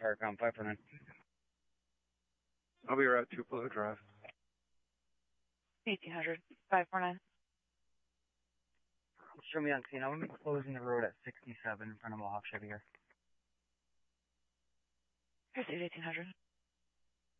Paracom 549. I'll be right at Tupelo Drive. 1800, 549. Show me on scene. I'm going to be closing the road at 67 in front of Mohawk Chevy here. Here's 1800.